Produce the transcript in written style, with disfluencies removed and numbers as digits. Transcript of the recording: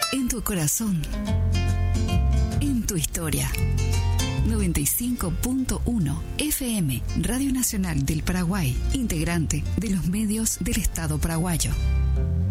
En tu corazón. En tu historia. 95.1 FM, Radio Nacional del Paraguay, integrante de los medios del Estado paraguayo.